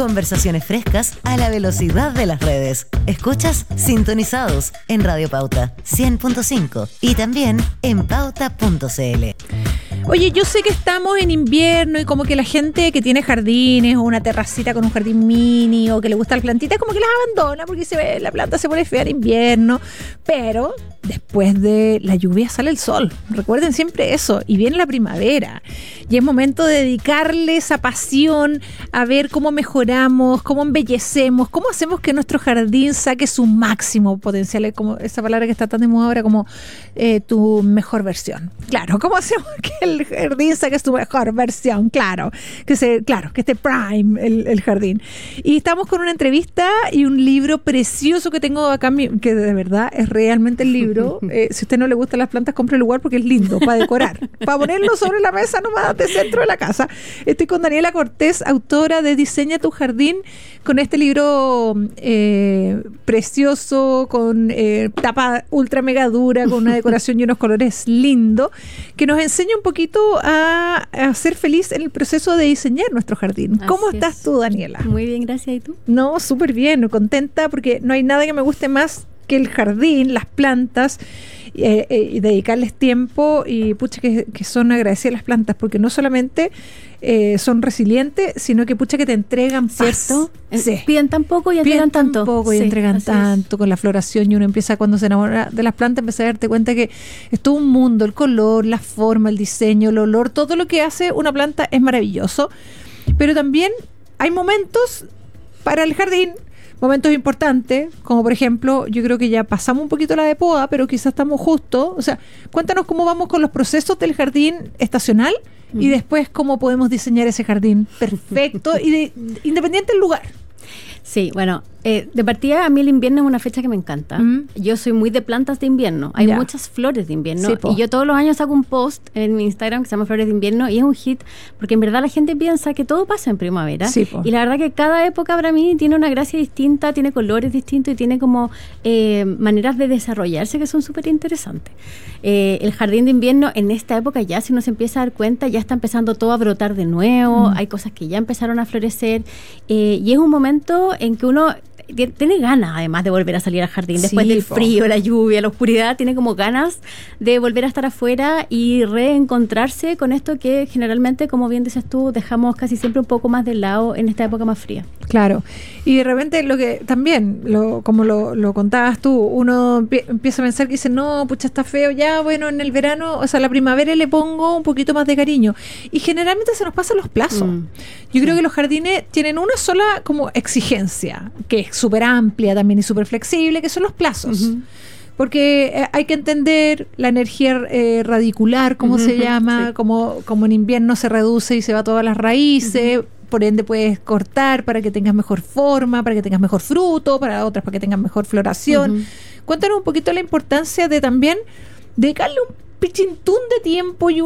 Conversaciones frescas a la velocidad de las redes. Escuchas Sintonizados en Radio Pauta 100.5 y también en pauta.cl. Oye, yo sé que estamos en invierno y como que la gente que tiene jardines o una terracita con un jardín mini o que le gusta la plantita, como que las abandona porque la planta se pone fea en invierno. Pero después de la lluvia sale el sol. Recuerden siempre eso. Y viene la primavera. Y es momento de dedicarle esa pasión a ver cómo mejoramos, cómo embellecemos, cómo hacemos que nuestro jardín saque su máximo potencial. Como esa palabra que está tan de moda ahora como tu mejor versión. Claro, ¿cómo hacemos que el jardín saque su mejor versión? Claro, que esté prime el jardín. Y estamos con una entrevista y un libro precioso que tengo acá, que de verdad es realmente el libro. Si a usted no le gustan las plantas, compre el lugar porque es lindo para decorar, para ponerlo sobre la mesa nomás de centro de la casa. Estoy con Daniela Cortés, autora de Diseña tu Jardín, con este libro precioso, con tapa ultra mega dura, con una decoración y unos colores lindos, que nos enseña un poquito a ser feliz en el proceso de diseñar nuestro jardín. ¿Cómo estás tú, Daniela? Muy bien, gracias. ¿Y tú? No, súper bien, contenta, porque no hay nada que me guste más que el jardín, las plantas, y dedicarles tiempo, y pucha que son agradecidas las plantas, porque no solamente son resilientes, sino que pucha que te entregan paz. ¿Cierto? Sí. Piden tan poco y entregan tanto. Poco y entregan tanto con la floración, y uno empieza, cuando se enamora de las plantas, empieza a darte cuenta que es todo un mundo, el color, la forma, el diseño, el olor, todo lo que hace una planta es maravilloso. Pero también hay momentos para el jardín, momentos importantes, como por ejemplo, yo creo que ya pasamos un poquito la de poda, pero quizás estamos justo. O sea, cuéntanos cómo vamos con los procesos del jardín estacional y después cómo podemos diseñar ese jardín perfecto y independiente del lugar. Sí, bueno, de partida a mí el invierno es una fecha que me encanta. Yo soy muy de plantas de invierno. Hay muchas flores de invierno. Sí, y yo todos los años hago un post en mi Instagram que se llama Flores de Invierno, y es un hit porque en verdad la gente piensa que todo pasa en primavera. Sí, y la verdad que cada época para mí tiene una gracia distinta, tiene colores distintos y tiene como maneras de desarrollarse que son súper interesantes. El jardín de invierno en esta época, ya si uno se empieza a dar cuenta, ya está empezando todo a brotar de nuevo. Hay cosas que ya empezaron a florecer, y es un momento en que uno tiene ganas, además, de volver a salir al jardín después del frío, la lluvia, la oscuridad. Tiene como ganas de volver a estar afuera y reencontrarse con esto que generalmente, como bien dices tú, dejamos casi siempre un poco más de lado en esta época más fría. Claro, y de repente lo que también, como lo contabas tú, uno empieza a pensar que dice, no, pucha, está feo ya, bueno, en el verano, o sea, la primavera le pongo un poquito más de cariño, y generalmente se nos pasan los plazos. Yo creo que los jardines tienen una sola como exigencia, que es súper amplia también y súper flexible, que son los plazos. Porque hay que entender la energía radicular, como se llama, como en invierno se reduce y se va a todas las raíces, por ende puedes cortar para que tengas mejor forma, para que tengas mejor fruto, para otras para que tengas mejor floración. Cuéntanos un poquito la importancia de también dedicarle un pichintún de tiempo y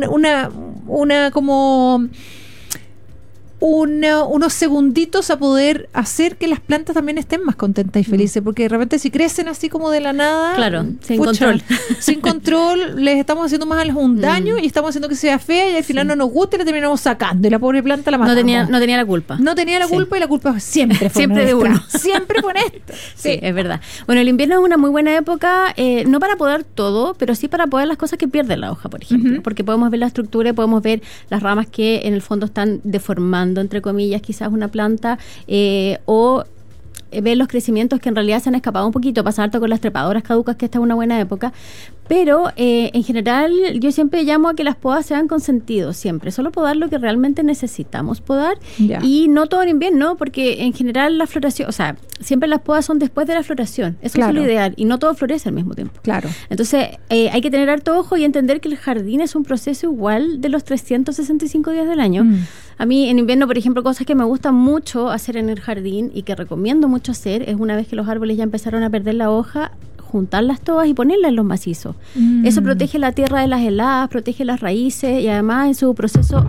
unos segunditos a poder hacer que las plantas también estén más contentas y felices, porque de repente si crecen así como de la nada, claro, sin control les estamos haciendo más un daño y estamos haciendo que sea fea, y al final no nos gusta y la terminamos sacando, y la pobre planta la matamos. No tenía la culpa. No tenía la culpa, y la culpa siempre fue siempre nuestra. De uno. Siempre fue esta. Sí, es verdad. Bueno, el invierno es una muy buena época, no para podar todo, pero sí para podar las cosas que pierden la hoja, por ejemplo, porque podemos ver la estructura y podemos ver las ramas que en el fondo están deformando, entre comillas, quizás una planta, o ver los crecimientos que en realidad se han escapado un poquito. Pasa harto con las trepadoras caducas, que esta es una buena época, pero en general yo siempre llamo a que las podas sean con sentido, siempre, solo podar lo que realmente necesitamos podar, y no todo en invierno, porque en general la floración, o sea, siempre las podas son después de la floración, eso es lo ideal, y no todo florece al mismo tiempo. Claro. Entonces hay que tener harto ojo y entender que el jardín es un proceso igual de los 365 días del año. A mí en invierno, por ejemplo, cosas que me gustan mucho hacer en el jardín y que recomiendo mucho hacer, es una vez que los árboles ya empezaron a perder la hoja, juntarlas todas y ponerlas en los macizos. Eso protege la tierra de las heladas, protege las raíces, y además en su proceso...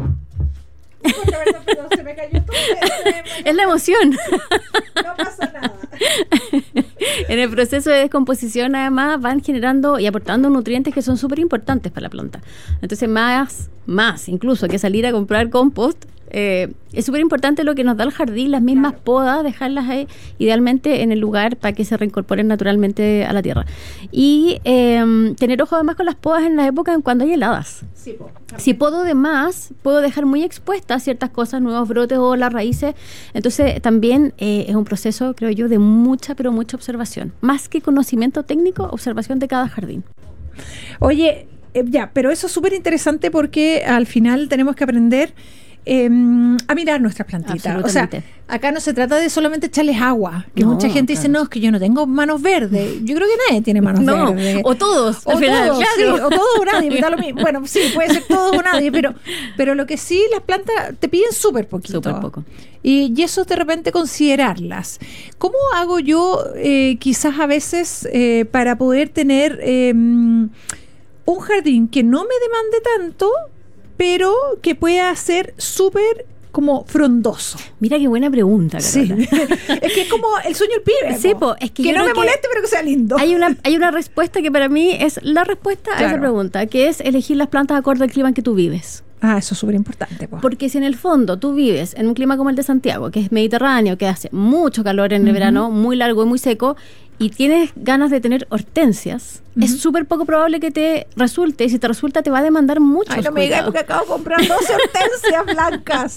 Se me cayó todo. Es la emoción. No pasa nada. En el proceso de descomposición, además, van generando y aportando nutrientes que son súper importantes para la planta. Entonces, más incluso que salir a comprar compost, Es súper importante lo que nos da el jardín, las mismas podas, dejarlas ahí, idealmente en el lugar para que se reincorporen naturalmente a la tierra. Y tener ojo además con las podas en la época en cuando hay heladas. Sí, si podo de más, puedo dejar muy expuestas ciertas cosas, nuevos brotes o las raíces. Entonces también es un proceso, creo yo, de mucha, pero mucha observación. Más que conocimiento técnico, observación de cada jardín. Oye, pero eso es súper interesante porque al final tenemos que aprender a mirar nuestras plantitas. O sea, acá no se trata de solamente echarles agua, que mucha gente dice, no, es que yo no tengo manos verdes. Yo creo que nadie tiene manos verdes. O todos. O todos, sí, o todos o nadie. Da lo mismo. Bueno, sí, puede ser todos o nadie, pero lo que sí, las plantas te piden súper poquito. Súper poco. Y eso de repente considerarlas. ¿Cómo hago yo quizás a veces para poder tener un jardín que no me demande tanto, pero que pueda ser súper como frondoso? Mira qué buena pregunta, Carola. Sí. Es que es como el sueño del pibe. Sí, es que no me moleste, pero que sea lindo. Hay una respuesta que para mí es la respuesta a esa pregunta, que es elegir las plantas acorde al clima en que tú vives. Ah, eso es súper importante. Porque si en el fondo tú vives en un clima como el de Santiago, que es mediterráneo, que hace mucho calor en el verano, muy largo y muy seco, y tienes ganas de tener hortensias, es súper poco probable que te resulte, y si te resulta te va a demandar mucho. Ay, no me digas, porque acabo de comprar 12 hortensias blancas.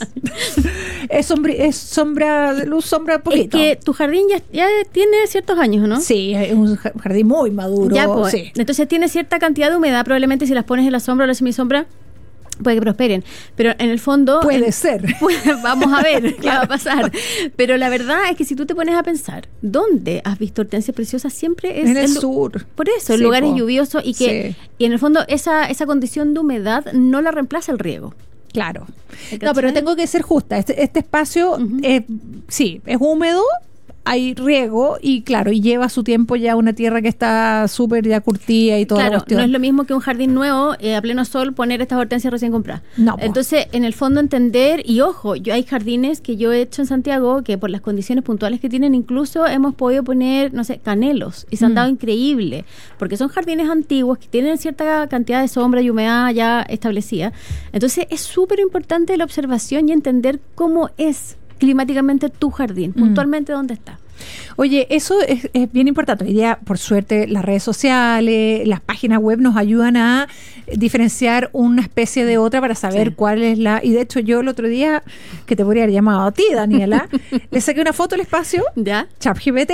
Es sombra, luz, sombra poquito. Es que tu jardín ya tiene ciertos años, ¿no? Sí, es un jardín muy maduro. Ya, pues, sí. Entonces tiene cierta cantidad de humedad, probablemente si las pones en la sombra o la semisombra, puede que prosperen, pero en el fondo... Puede ser. Vamos a ver qué va a pasar. Pero la verdad es que si tú te pones a pensar, ¿dónde has visto hortensias preciosas? Siempre es... En el sur. Por eso, en lugares lluviosos y que y en el fondo esa condición de humedad no la reemplaza el riego. Claro. No, pero tengo que ser justa. Este espacio, sí, es húmedo, hay riego y claro, y lleva su tiempo ya una tierra que está súper ya curtida y todo. Claro, no es lo mismo que un jardín nuevo, a pleno sol, poner estas hortensias recién compradas. No, entonces, en el fondo entender, y ojo, hay jardines que yo he hecho en Santiago que por las condiciones puntuales que tienen, incluso hemos podido poner, no sé, canelos, y se han dado increíble, porque son jardines antiguos que tienen cierta cantidad de sombra y humedad ya establecida. Entonces, es súper importante la observación y entender cómo es climáticamente tu jardín, puntualmente dónde está. Oye, eso es bien importante. Hoy día, por suerte, las redes sociales, las páginas web nos ayudan a diferenciar una especie de otra para saber cuál es la... Y de hecho, yo el otro día, que te podría haber llamado a ti, Daniela, le saqué una foto al espacio, ChatGPT,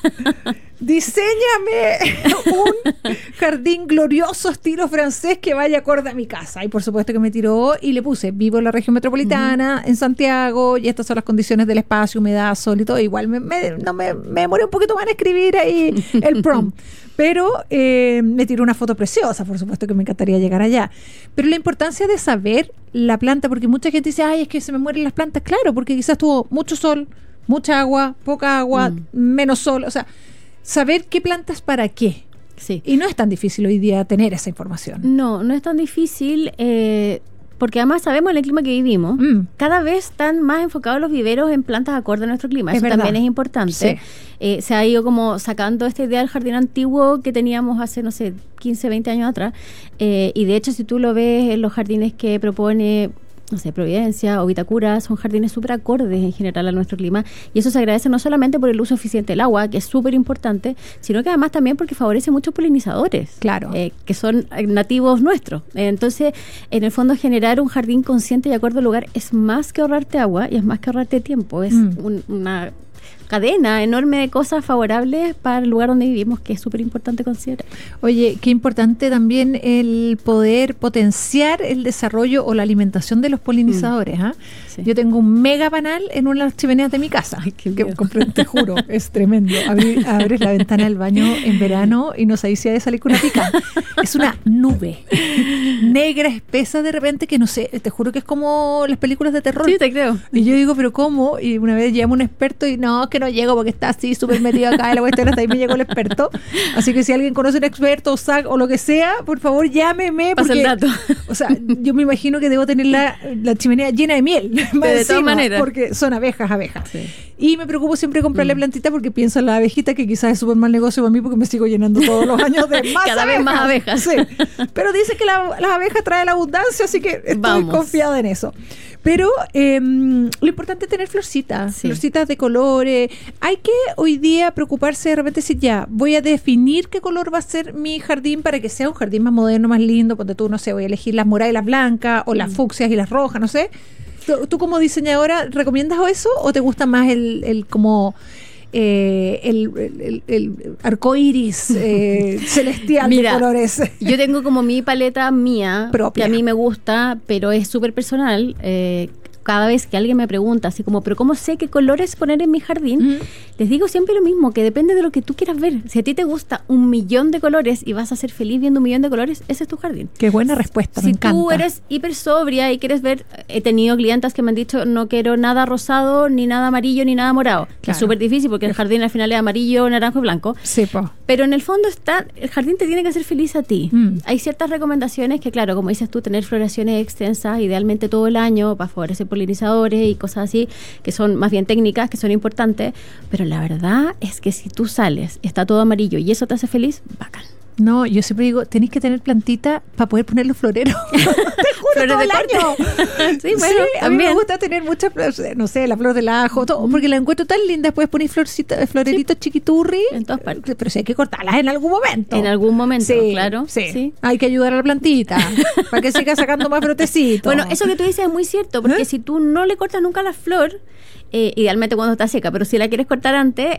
diséñame un jardín glorioso estilo francés que vaya acorde a mi casa. Y por supuesto que me tiró y le puse, vivo en la región metropolitana, en Santiago, y estas son las condiciones del espacio, humedad, sol y todo. Igual me demoré un poquito más en escribir ahí el prompt. Pero me tiró una foto preciosa, por supuesto que me encantaría llegar allá. Pero la importancia de saber la planta, porque mucha gente dice, ay, es que se me mueren las plantas. Claro, porque quizás tuvo mucho sol, mucha agua, poca agua, menos sol. O sea, saber qué plantas para qué. Sí. Y no es tan difícil hoy día tener esa información. No es tan difícil, porque además sabemos el clima que vivimos. Cada vez están más enfocados los viveros en plantas acorde a nuestro clima. Eso también es importante. Sí. Se ha ido como sacando esta idea del jardín antiguo que teníamos hace, no sé, 15, 20 años atrás. Y de hecho, si tú lo ves en los jardines que propone, no sé, Providencia o Vitacura, son jardines súper acordes en general a nuestro clima, y eso se agradece no solamente por el uso eficiente del agua, que es súper importante, sino que además también porque favorece muchos polinizadores, que son nativos nuestros. Entonces, en el fondo, generar un jardín consciente y acorde al lugar es más que ahorrarte agua y es más que ahorrarte tiempo, es una cadena enorme de cosas favorables para el lugar donde vivimos, que es súper importante considerar. Oye, qué importante también el poder potenciar el desarrollo o la alimentación de los polinizadores. Sí. Yo tengo un mega panal en una de las chimeneas de mi casa. Ay, que compré, te juro, es tremendo. Abres la ventana del baño en verano y no sabes si hay de salir con una pica. Es una nube negra, espesa de repente, que no sé, te juro que es como las películas de terror. Sí, te creo. Y yo digo, ¿pero cómo? Y una vez llamo a un experto y no, que no llego porque está así súper metido acá en la cuestión, hasta ahí me llegó el experto. Así que si alguien conoce un experto o lo que sea, por favor llámeme. Pasa el dato. O sea, yo me imagino que debo tener la chimenea llena de miel. De todas maneras. Porque son abejas. Sí. Y me preocupo siempre comprarle plantita porque pienso en la abejita, que quizás es súper mal negocio para mí porque me sigo llenando todos los años de más cada vez más abejas. Sí. Pero dice que las abejas traen la abundancia, así que estoy confiada en eso. Pero lo importante es tener florcitas, Sí. florcitas de colores. Hay que hoy día preocuparse de repente decir, ya, voy a definir qué color va a ser mi jardín para que sea un jardín más moderno, más lindo. Porque tú, no sé, voy a elegir las moradas y las blancas, o las fucsias y las rojas, no sé. ¿Tú como diseñadora recomiendas eso o te gusta más el como... el arco iris celestial Mira, de colores? Yo tengo como mi paleta mía, Propia. que a mí me gusta, pero es súper personal. Cada vez que alguien me pregunta, así como, ¿pero cómo sé qué colores poner en mi jardín? Les digo siempre lo mismo, que depende de lo que tú quieras ver. Si a ti te gusta 1.000.000 de colores y vas a ser feliz viendo 1.000.000 de colores, ese es tu jardín. Qué buena respuesta, me Si encanta. tú eres hiper sobria y quieres ver, he tenido clientas que me han dicho, no quiero nada rosado, ni nada amarillo, ni nada morado. Que Claro. es súper difícil porque el jardín al final es amarillo, naranjo y blanco. Sí, po. Pero en el fondo el jardín te tiene que hacer feliz a ti. Mm. Hay ciertas recomendaciones que, claro, como dices tú, tener floraciones extensas, idealmente todo el año, para favorecer polinizadores y cosas así, que son más bien técnicas, que son importantes. Pero la verdad es que si tú sales y está todo amarillo y eso te hace feliz, bacán. No, yo siempre digo, tenéis que tener plantita para poder poner los floreros. Te juro, Flores todo de el corte. año. Sí, bueno, a mí me también. gusta tener muchas, no sé, la flor del ajo, todo, porque la encuentro tan linda. Después ponéis floreritos chiquiturri. En todas partes. Pero sí hay que cortarlas en algún momento. En algún momento, Sí, claro. Sí. Hay que ayudar a la plantita para que siga sacando más brotecitos. Bueno, eso que tú dices es muy cierto, porque si tú no le cortas nunca la flor, idealmente cuando está seca, pero si la quieres cortar antes,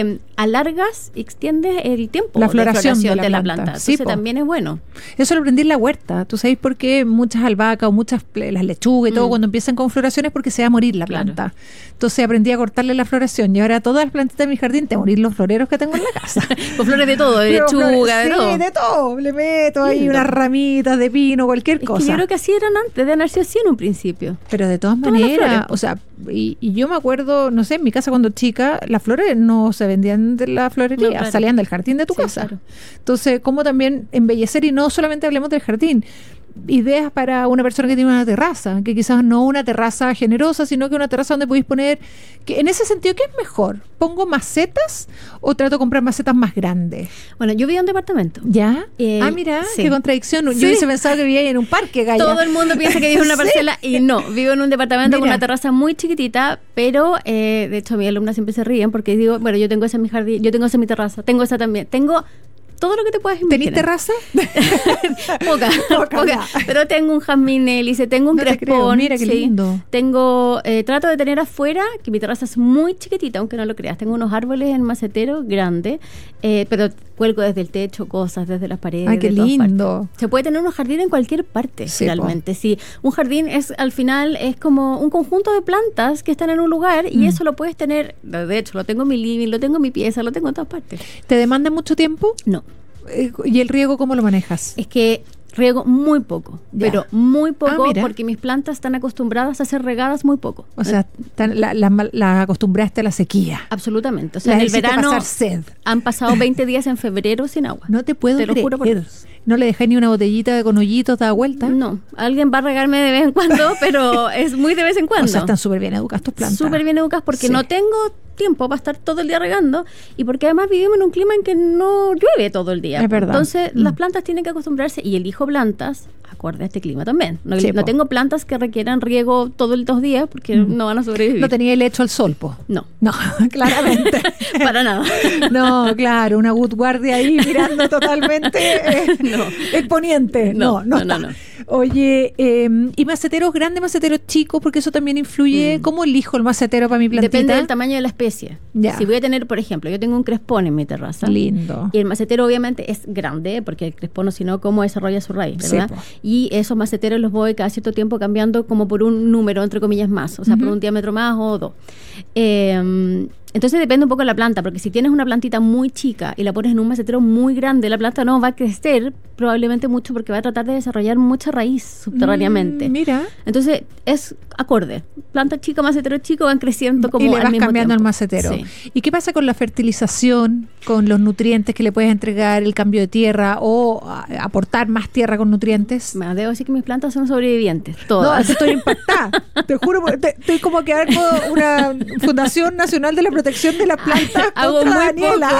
alargas y extiendes el tiempo La floración de de la la planta. planta. Sí, Entonces po. también es bueno. Eso lo aprendí en la huerta. ¿Tú sabéis por qué muchas albahacas o las lechugas y todo cuando empiezan con floraciones? Porque se va a morir la Claro. planta. Entonces aprendí a cortarle la floración y ahora todas las plantitas de mi jardín te morir los floreros que tengo en la casa. Con flores de todo, de Pero lechuga, de sí, todo. de todo. Le meto ahí Lindo. unas ramitas de pino, cualquier Es que cosa. yo creo que así eran antes, de haber sido así en un principio. Pero de todas Todas las maneras, flores, o sea, y yo me acuerdo, no sé, en mi casa cuando chica, las flores no se vendían de la florería, No, claro. salían del jardín de tu Sí, casa. claro. Entonces, ¿cómo también embellecer? Y no solamente hablemos del jardín. Ideas para una persona que tiene una terraza, que quizás no una terraza generosa, sino que una terraza donde podéis poner, que en ese sentido, ¿qué es mejor? ¿Pongo macetas o trato de comprar macetas más grandes? Bueno, yo vivo en un departamento. ¿Ya? Ah, Mira, sí. qué contradicción. Yo Sí. hubiese pensado que vivía ahí en un parque, Gaya. Todo el mundo piensa que vivo en una Sí. parcela y no, vivo en un departamento con Mira. una terraza muy chiquitita, pero de hecho mis alumnas siempre se ríen porque digo, bueno, yo tengo esa en mi jardín, yo tengo esa en mi terraza, tengo esa también, tengo todo lo que te puedas ¿Tenís imaginar. terraza? Poca, Poca, poca. ya. Pero tengo un jazmín hélice, tengo un No te creo, crespón. mira qué lindo. Tengo, trato de tener afuera, que mi terraza es muy chiquitita, aunque no lo creas. Tengo unos árboles en macetero grande, pero cuelgo desde el techo cosas, desde las paredes. Ay, qué de todas lindo. partes. Se puede tener un jardín en cualquier parte, Sí, realmente. Sí, un jardín es, al final, es como un conjunto de plantas que están en un lugar y eso lo puedes tener, de hecho, lo tengo en mi living, lo tengo en mi pieza, lo tengo en todas partes. ¿Te demanda mucho tiempo? No. ¿Y el riego cómo lo manejas? Es que riego muy poco, Ya. pero muy poco, mira. porque mis plantas están acostumbradas a ser regadas muy poco. O sea, la acostumbraste a la sequía. Absolutamente. O sea, La en el hiciste verano pasar sed. han pasado 20 días en febrero sin agua. No te puedo Te lo creer. juro por Dios. ¿No le dejáis ni una botellita con hoyitos da vuelta? No, alguien va a regarme de vez en cuando, pero es muy de vez en cuando. O sea, están súper bien educadas tus plantas. Súper bien educadas porque Sí. no tengo tiempo para estar todo el día regando y porque además vivimos en un clima en que no llueve todo el día. Es verdad. Entonces Mm. las plantas tienen que acostumbrarse y elijo plantas acorde a este clima también. No, Sí, no po. tengo plantas que requieran riego todos los días porque no van a sobrevivir. No tenía el hecho al sol, po. No, No, claramente. para nada. No, claro, una good guardia ahí mirando totalmente No. el poniente. No, No, está. no. Oye, ¿y maceteros grandes, maceteros chicos? Porque eso también influye. ¿Cómo elijo el macetero para mi plantita? Depende del tamaño de la especie. Ya. Si voy a tener, por ejemplo, yo tengo un crespón en mi terraza. Lindo. Y el macetero obviamente es grande, porque el crespón, si no, ¿cómo desarrolla su raíz? Sí, ¿Verdad? po. Y esos maceteros los voy cada cierto tiempo cambiando como por un número, entre comillas, más. O sea, por un diámetro más o dos. Entonces depende un poco de la planta, porque si tienes una plantita muy chica y la pones en un macetero muy grande, la planta no va a crecer probablemente mucho porque va a tratar de desarrollar mucha raíz subterráneamente. Mira. Entonces es acorde. Planta chica, macetero chico van creciendo como Y le al vas mismo cambiando al tiempo. macetero. Sí. ¿Y qué pasa con la fertilización, con los nutrientes que le puedes entregar, el cambio de tierra o aportar más tierra con nutrientes? Me debo decir que mis plantas son sobrevivientes, No, todas. estoy impactada. Te juro, estoy como que hago una Fundación Nacional de la Protección de las Plantas Hago contra muy Daniela.